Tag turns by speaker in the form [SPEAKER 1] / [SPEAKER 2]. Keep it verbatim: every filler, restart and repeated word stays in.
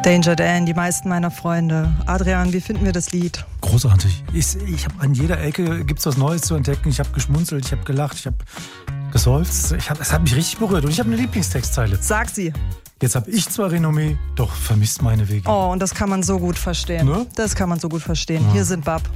[SPEAKER 1] Danger Dan, die meisten meiner Freunde. Adrian, wie finden wir das Lied?
[SPEAKER 2] Großartig. Ich, ich habe an jeder Ecke gibt's was Neues zu entdecken. Ich habe geschmunzelt, ich habe gelacht, ich habe geseufzt. Ich hab, es hat mich richtig berührt und ich habe eine Lieblingstextzeile.
[SPEAKER 1] Sag sie.
[SPEAKER 2] Jetzt habe ich zwar Renommee, doch vermisst meine Wege.
[SPEAKER 1] Oh, und das kann man so gut verstehen.
[SPEAKER 2] Ne?
[SPEAKER 1] Das kann man so gut verstehen.
[SPEAKER 2] Ja.
[SPEAKER 1] Hier sind Bab.